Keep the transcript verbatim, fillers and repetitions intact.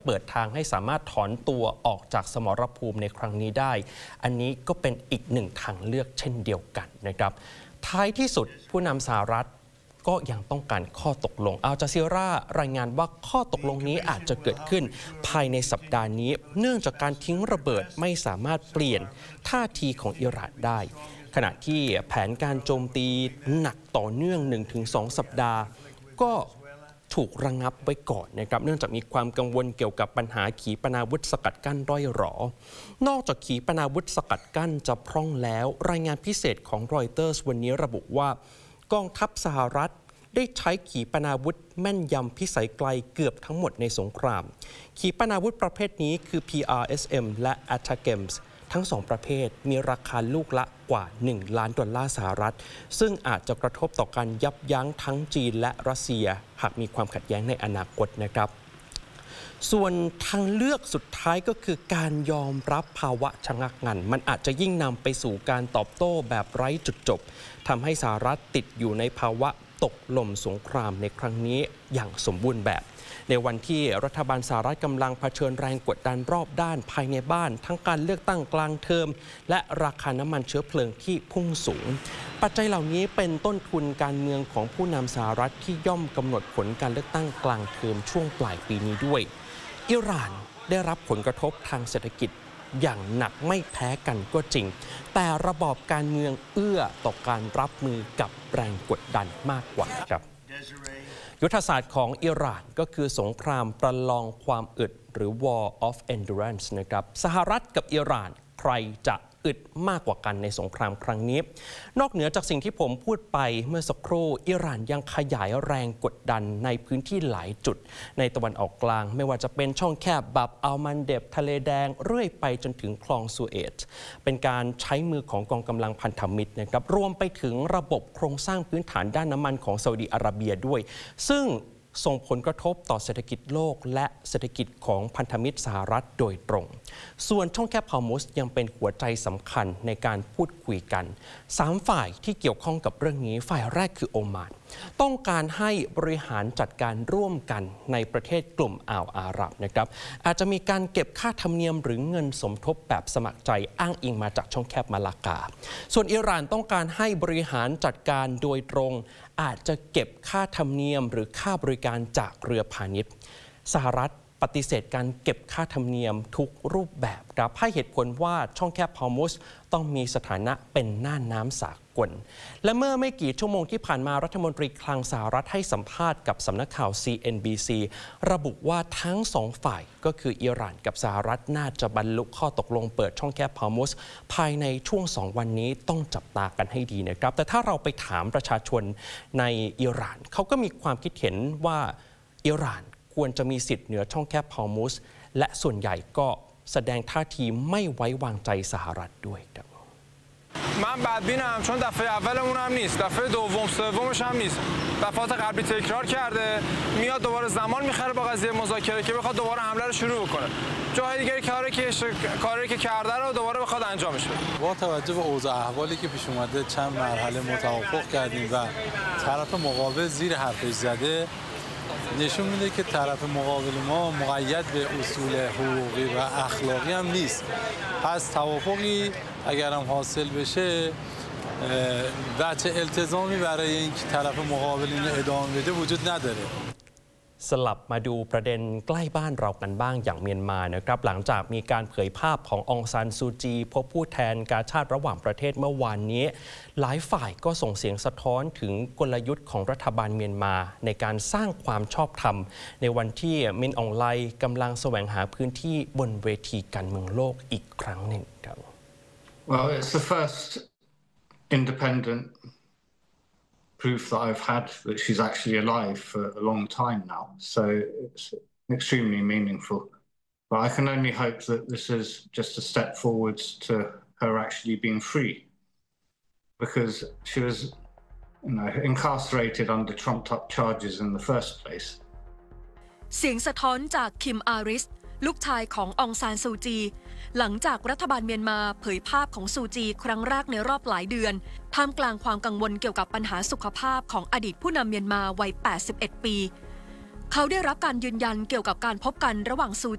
เปิดทางให้สามารถถอนตัวออกจากสมรภูมิในครั้งนี้ได้อันนี้ก็เป็นอีกหนึ่งทางเลือกเช่นเดียวกันนะครับท้ายที่สุดผู้นำสหรัฐก็ยังต้องการข้อตกลงอัลจาซีรารายงานว่าข้อตกลงนี้อาจจะเกิดขึ้นภายในสัปดาห์นี้เนื่องจากการทิ้งระเบิดไม่สามารถเปลี่ยนท่าทีของอิหร่านได้ขณะที่แผนการโจมตีหนักต่อเนื่อง หนึ่งถึงสอง สัปดาห์ก็ถูกระงับไว้ก่อนนะครับเนื่องจากมีความกังวลเกี่ยวกับปัญหาขีปนาวุธสกัดกั้นร่อยหรอนอกจากขีปนาวุธสกัดกั้นจะพร่องแล้วรายงานพิเศษของรอยเตอร์สวันนี้ระบุว่ากองทัพสหรัฐได้ใช้ขีปนาวุธแม่นยำพิสัยไกลเกือบทั้งหมดในสงครามขีปนาวุธประเภทนี้คือ พี อาร์ เอส เอ็ม และ เอ ที เอ ซี อี เอ็ม ทั้งสองประเภทมีราคาลูกละกว่าหนึ่งล้านดอลลาร์สหรัฐซึ่งอาจจะกระทบต่อการยับยั้งทั้งจีนและรัสเซียหากมีความขัดแย้งในอนาคตนะครับส่วนทางเลือกสุดท้ายก็คือการยอมรับภาวะชะงักงันมันอาจจะยิ่งนำไปสู่การตอบโต้แบบไร้จุดจบทำให้สหรัฐติดอยู่ในภาวะตกหล่มสงครามในครั้งนี้อย่างสมบูรณ์แบบในวันที่รัฐบาลสหรัฐกำลังเผชิญแรงกดดันรอบด้านภายในบ้านทั้งการเลือกตั้งกลางเทอมและราคาน้ำมันเชื้อเพลิงที่พุ่งสูงปัจจัยเหล่านี้เป็นต้นทุนการเมืองของผู้นำสหรัฐที่ย่อมกำหนดผลการเลือกตั้งกลางเทอมช่วงปลายปีนี้ด้วยอิหร่านได้รับผลกระทบทางเศรษฐกิจอย่างหนักไม่แพ้กันก็จริงแต่ระบอบการเมืองเอื้อต่อการรับมือกับแรงกดดันมากกว่าครับยุทธศาสตร์ของอิหร่านก็คือสงครามประลองความอึดหรือ War of Endurance นะครับสหรัฐกับอิหร่านใครจะอึดมากกว่ากันในสงครามครั้งนี้นอกเหนือจากสิ่งที่ผมพูดไปเมื่อสักครู่อิหร่านยังขยายแรงกดดันในพื้นที่หลายจุดในตะวันออกกลางไม่ว่าจะเป็นช่องแคบบับอัลมันเดบทะเลแดงเรื่อยไปจนถึงคลองสุเอตเป็นการใช้มือของกองกำลังพันธมิตรนะครับรวมไปถึงระบบโครงสร้างพื้นฐานด้านน้ำมันของซาอุดิอาระเบียด้วยซึ่งส่งผลกระทบต่อเศรษฐกิจโลกและเศรษฐกิจของพันธมิตรสหรัฐโดยตรงส่วนช่องแคบฮอร์มุซยังเป็นหัวใจสำคัญในการพูดคุยกันสามฝ่ายที่เกี่ยวข้องกับเรื่องนี้ฝ่ายแรกคือโอมานต้องการให้บริหารจัดการร่วมกันในประเทศกลุ่มอ่าวอาหรับนะครับอาจจะมีการเก็บค่าธรรมเนียมหรือเงินสมทบแบบสมัครใจอ้างอิงมาจากช่องแคบมาลากาส่วนอิหร่านต้องการให้บริหารจัดการโดยตรงอาจจะเก็บค่าธรรมเนียมหรือค่าบริการจากเรือพาณิชย์สหรัฐปฏิเสธการเก็บค่าธรรมเนียมทุกรูปแบบครับให้เหตุผลว่าช่องแคบฮอร์มุซต้องมีสถานะเป็นน่านน้ำสากลและเมื่อไม่กี่ชั่วโมงที่ผ่านมารัฐมนตรีคลังสหรัฐให้สัมภาษณ์กับสำนักข่าว ซี เอ็น บี ซี ระบุว่าทั้งสองฝ่ายก็คืออิหร่านกับสหรัฐน่าจะบรรลุข้อตกลงเปิดช่องแคบฮอร์มุซภายในช่วงสองวันนี้ต้องจับตากันให้ดีนะครับแต่ถ้าเราไปถามประชาชนในอิหร่านเขาก็มีความคิดเห็นว่าอิหร่านควรจะมีสิทธิ์เหนือช่องแคบฮอร์มุซและส่วนใหญ่ก็แสดงท่าทีไม่ไว้วางใจสหรัฐด้วยครับ من بدبینم چون دفعه اولمون هم نیست دفعه دوم سومش هم نیست دفعات قبلی تکرار کرده میاد دوباره زمان میخره با قضیه مذاکره که بخواد دوباره حمله رو شروع بکنه جای دیگه کاری که کاری که کرده رو دوباره بخواد انجامش بده با توجه به اوضاع احوالی که پیش اومده چند مرحله متوافق کردیم و طرف مقابل زیر حرفش زده نشون میده که طرف مقابل ما مقید به اصول حقوقی و اخلاقی هم نیست پس توافقی اگر هم حاصل بشه بچه التزامی برای اینکه طرف مقابل اینو ادامه بده وجود نداره สลับมาดูประเด็นใกล้บ้านเรากันบ้างอย่างเมียนมานะครับหลังจากมีการเผยภาพขององซานซูจีพบผู้แทนกาชาติระหว่างประเทศเมื่อวานนี้หลายฝ่ายก็ส่งเสียงสะท้อนถึงกลยุทธ์ของรัฐบาลเมียนมาในการสร้างความชอบธรรมในวันที่มินอองไลกำลังแสวงหาพื้นที่บนเวทีการเมืองโลกอีกครั้งหนึ่งครับ Well, it's the first independent proof that I've had that she's actually alive for a long time now. So it's extremely meaningful. But I can only hope that this is just a step forwards to her actually being free. Because she was, you know, incarcerated under trumped-up charges in the first place. เสียงสะท้อนจากคิมอาริสลูกชายขององซานซูจีหลังจากรัฐบาลเมียนมาเผยภาพของซูจีครั้งแรกในรอบหลายเดือนท่ามกลางความกังวลเกี่ยวกับปัญหาสุขภาพของอดีตผู้นำเมียนมาวัยแปดสิบเอ็ดปีเขาได้รับการยืนยันเกี่ยวกับการพบกันระหว่างซู